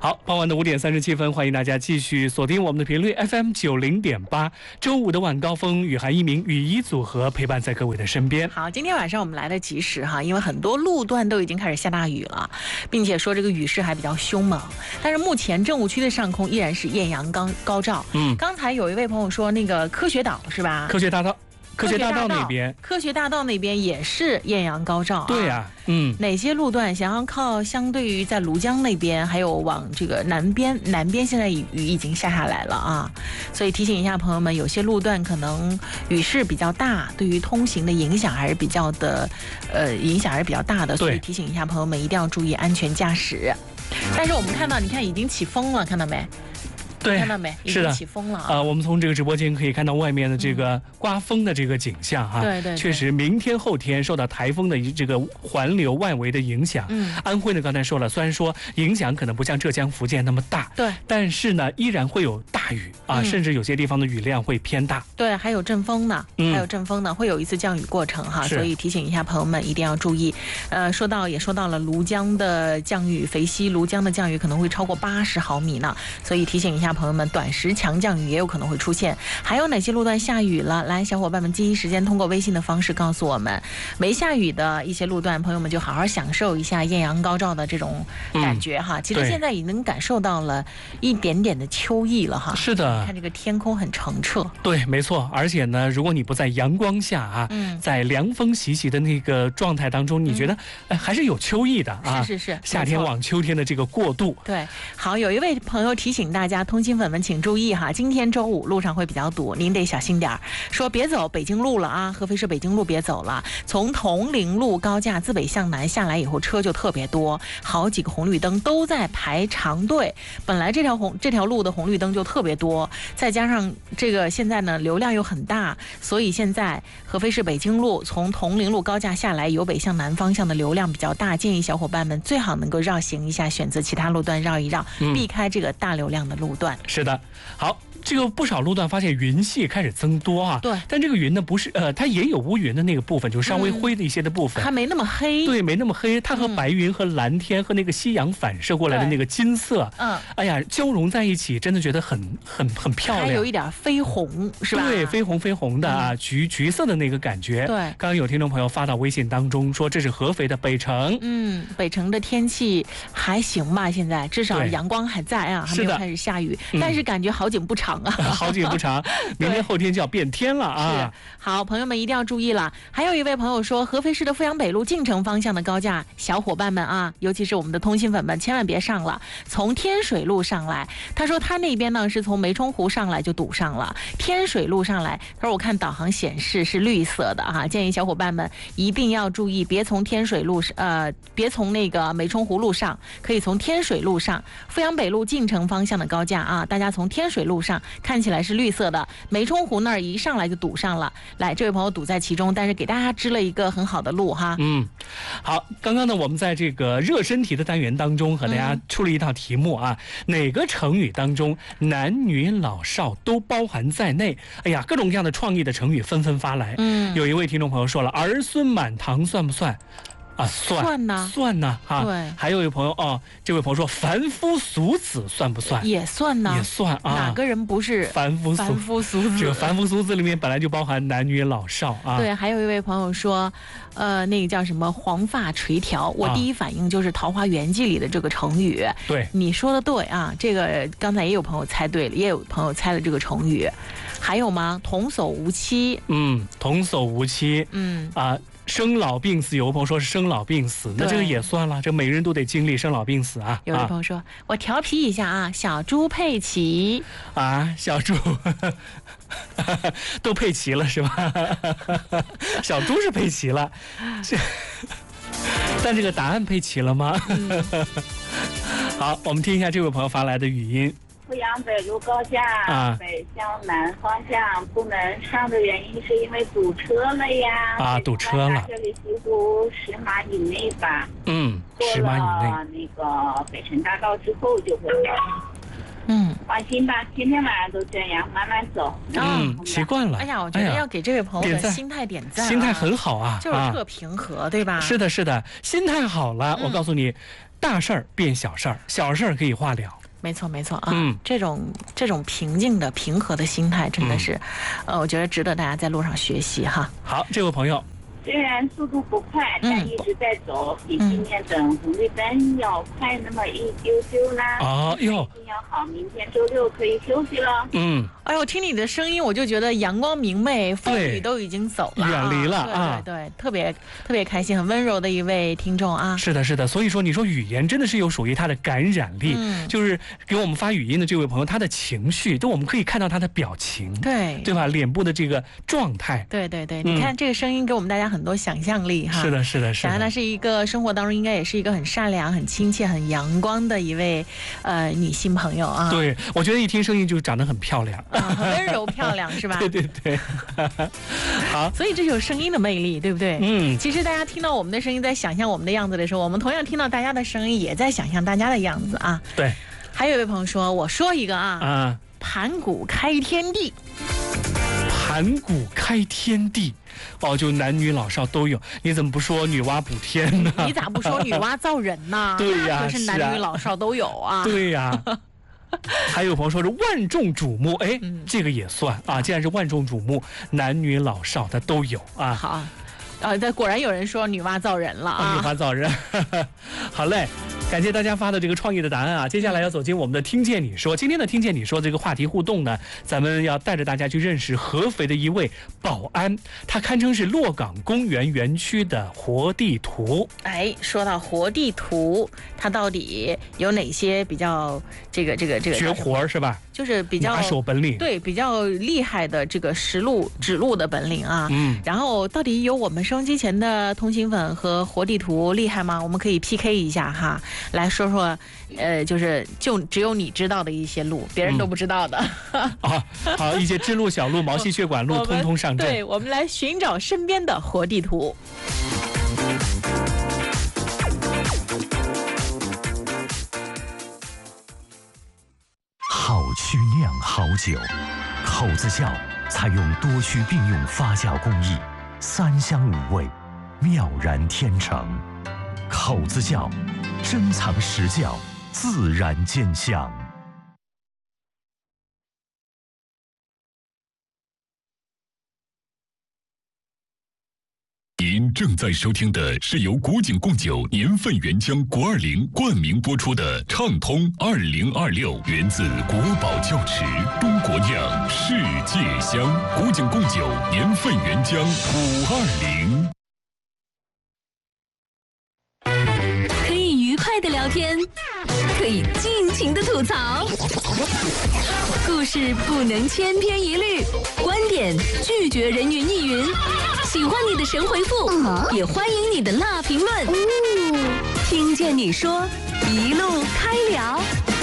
好，傍晚的5点37分，欢迎大家继续锁定我们的频率 FM90.8。周五的晚高峰，雨涵一鸣雨衣组合陪伴在各位的身边。 好，今天晚上我们来得及时哈，因为很多路段都已经开始下大雨了，并且说这个雨势还比较凶猛。但是目前政务区的上空依然是艳阳高照。刚才有一位朋友说那个科学岛是吧？ 科学大道那边， 科学大道那边也是艳阳高照啊。 对呀， 哪些路段想要靠相对于在庐江那边，还有往这个南边现在雨已经下下来了啊，所以提醒一下朋友们，有些路段可能雨势比较大，对于通行的影响还是比较大的，所以提醒一下朋友们一定要注意安全驾驶。但是我们看到，你看已经起风了，看到没？ 对， 看到没？已经起风了啊！ 我们从这个直播间可以看到外面的这个刮风的这个景象哈。 对， 确实，明天后天受到台风的这个环流外围的影响。安徽呢刚才说了，虽然说影响可能不像浙江、福建那么大， 对， 但是呢依然会有大雨啊，甚至有些地方的雨量会偏大。 对，还有阵风呢，会有一次降雨过程哈，所以提醒一下朋友们一定要注意。说到了庐江的降雨，肥西庐江的降雨可能会超过80毫米呢，所以提醒一下朋友们，短时强降雨也有可能会出现。还有哪些路段下雨了？来，小伙伴们第一时间通过微信的方式告诉我们。没下雨的一些路段，朋友们就好好享受一下艳阳高照的这种感觉哈。其实现在已经感受到了一点点的秋意了哈。 是的， 看这个天空很澄澈。 对，没错。而且呢，如果你不在阳光下啊，在凉风习习的那个状态当中，你觉得还是有秋意的啊。 是， 夏天往秋天的这个过渡。 对，好，有一位朋友提醒大家，通勤粉们请注意哈，今天周五路上会比较堵，您得小心点儿。说别走北京路了啊，合肥市北京路别走了。从铜陵路高架自北向南下来以后，车就特别多，好几个红绿灯都在排长队。本来这条路的红绿灯就特别多，再加上这个现在呢流量又很大，所以现在合肥市北京路从铜陵路高架下来由北向南方向的流量比较大，建议小伙伴们最好能够绕行一下，选择其他路段绕一绕，避开这个大流量的路段。 是的，好，这个不少路段发现云系开始增多啊。 对， 但这个云呢不是它也有乌云的那个部分，就是稍微灰的一些的部分， 它没那么黑。 对，没那么黑，它和白云和蓝天和那个夕阳反射过来的那个金色，哎呀，交融在一起，真的觉得很漂亮。 还有一点绯红，是吧？ 对，绯红的啊，橘色的那个感觉。 对， 刚刚有听众朋友发到微信当中说，这是合肥的北城。 北城的天气还行吧，现在至少阳光还在啊，还没有开始下雨，但是感觉好景不长啊。 好景不长，明天后天就要变天了啊！ 是，好，朋友们一定要注意了。还有一位朋友说，合肥市的阜阳北路晋城方向的高架，小伙伴们啊，尤其是我们的通信粉们，千万别上了，从天水路上来。他说他那边呢是从梅冲湖上来就堵上了，天水路上来，他说我看导航显示是绿色的啊，建议小伙伴们一定要注意，别从天水路别从那个梅冲湖路上，可以从天水路上，阜阳北路晋城方向的高架啊，大家从天水路上看起来是绿色的，梅冲湖那儿一上来就堵上了。来，这位朋友堵在其中，但是给大家支了一个很好的路哈。 好，刚刚呢我们在这个热身题的单元当中和大家出了一道题目啊，哪个成语当中男女老少都包含在内？哎呀，各种各样的创意的成语纷纷发来。有一位听众朋友说了，儿孙满堂算不算？啊，算呢啊！ 对， 还有一位朋友这位朋友说凡夫俗子算不算？ 也算呢， 也算啊！ 哪个人不是凡夫俗子？这个凡夫俗子里面本来就包含男女老少啊。 对，还有一位朋友说，那个叫什么黄发垂髫，我第一反应就是《桃花源记》里的这个成语。 对， 你说的对啊，这个刚才也有朋友猜对了，也有朋友猜了这个成语。还有吗？童叟无欺。 童叟无欺。生老病死，有个朋友说是生老病死，那这个也算了，这每个人都得经历生老病死啊。 有位朋友说，我调皮一下啊，小猪佩奇啊，小猪都配齐了是吧？小猪是配齐了，但这个答案配齐了吗？好，我们听一下这位朋友发来的语音。 阜阳北路高架北向南方向不能上的原因是因为堵车了呀。 堵车了。 这里几乎10码以内吧。 10码以内。 过了那个北辰大道之后就会了。放心吧，天天晚上都这样，慢慢走。 习惯了。 哎呀，我觉得要给这位朋友的心态点赞。 心态很好啊， 就是特平和，对吧？ 是的，心态好了，我告诉你。 大事儿变小事儿，小事儿可以化了。 没错没错啊，这种平静的平和的心态真的是，我觉得值得大家在路上学习哈。 好，这位朋友。 虽然速度不快，但一直在走，比今天等红绿灯要快那么一丢丢啦。一定要好，明天周六可以休息了。 哎呦，听你的声音，我就觉得阳光明媚，风雨都已经走了， 远离了啊！ 对，特别开心，很温柔的一位听众啊。 是的，是的，所以说你说语言真的是有属于它的感染力，就是给我们发语音的这位朋友，他的情绪都我们可以看到他的表情，对吧？脸部的这个状态， 对，你看这个声音给我们大家很多想象力哈。 是的，想象他是一个生活当中应该也是一个很善良、很亲切、很阳光的一位女性朋友啊。 对，我觉得一听声音就长得很漂亮。 很温柔漂亮是吧？ 对，好， 所以这就是声音的魅力，对不对？其实大家听到我们的声音，在想象我们的样子的时候，我们同样听到大家的声音，也在想象大家的样子啊。 对， 还有一位朋友说，我说一个啊，盘古开天地。 盘古开天地，就男女老少都有，你怎么不说女娲补天呢？ 你咋不说女娲造人呢？ 对呀， 可是男女老少都有啊。 对呀。还有朋友说是万众瞩目，这个也算啊。既然是万众瞩目，男女老少的都有啊。 好，果然有人说女娲造人了啊。 女娲造人，好嘞。感谢大家发的这个创意的答案啊！接下来要走进我们的听见你说，今天的听见你说这个话题互动呢，咱们要带着大家去认识合肥的一位保安，他堪称是洛港公园园区的活地图。 说到活地图，它到底有哪些比较这个绝活是吧？ 就是比较拿手本领， 对，比较厉害的这个指路的本领啊。然后到底有我们收音机前的通信粉和活地图厉害吗？我们可以 PK 一下哈。来说说，就只有你知道的一些路，别人都不知道的。 好，一些支路小路、毛细血管路，通通上阵。 对，我们来寻找身边的活地图。 好曲酿好酒，口子窖采用多须并用发酵工艺，3香5味，妙然天成。口子窖，珍藏实窖，自然见香。 您正在收听的是由古井贡酒年份原浆国20冠名播出的畅通2026，源自国宝窖池，中国酿，世界香。古井贡酒年份原浆520。 可以愉快的聊天，可以尽情的吐槽，故事不能千篇一律，观点拒绝人云亦云。喜欢你的神回复，也欢迎你的辣评论。听见你说，一路开聊。